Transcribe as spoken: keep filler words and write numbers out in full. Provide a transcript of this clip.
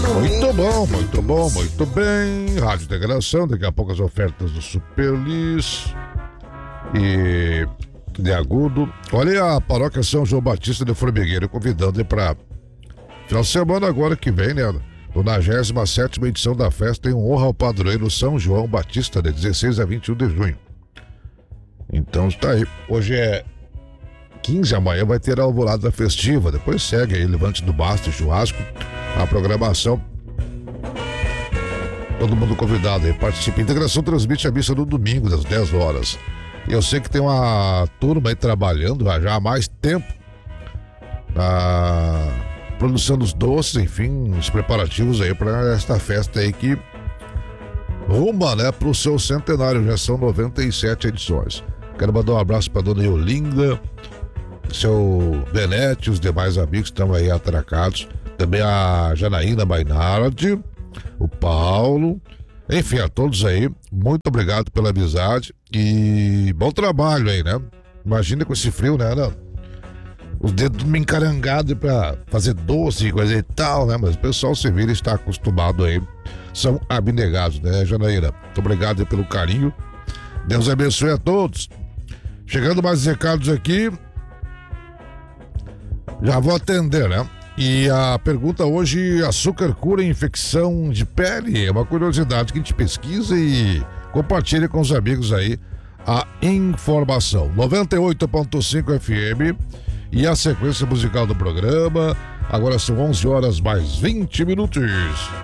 Muito bom, muito bom, muito bem. Rádio Integração, daqui a pouco as ofertas do Superlis e de Agudo. Olha a paróquia São João Batista de Formigueiro convidando para final de semana agora que vem, né? nonagésima sétima edição da festa em honra ao padroeiro São João Batista, de dezesseis a vinte e um de junho. Então está aí. Hoje é quinze, amanhã vai ter a alvorada festiva, depois segue aí Levante do Basto, churrasco, a programação. Todo mundo convidado aí, participe. Integração transmite a missa no domingo, das dez horas. E eu sei que tem uma turma aí trabalhando já há mais tempo na produção dos doces, enfim, os preparativos aí para esta festa aí que ruma, né, pro seu centenário, já são noventa e sete edições. Quero mandar um abraço para dona Yolinda, seu Benete, os demais amigos que estão aí atracados, também a Janaína Bainardi, o Paulo, enfim, a todos aí, muito obrigado pela amizade e bom trabalho aí, né? Imagina com esse frio, né, Ana? Os dedos me encarangados pra fazer doce e coisa e tal, né? Mas o pessoal se vira e está acostumado aí, são abnegados, né, Janaína? Muito obrigado pelo carinho, Deus abençoe a todos. Chegando mais recados aqui, já vou atender, né? E a pergunta hoje: açúcar cura infecção de pele? É uma curiosidade que a gente pesquisa e compartilha com os amigos aí a informação. noventa e oito ponto cinco F M e a sequência musical do programa. Agora são onze horas mais vinte minutos.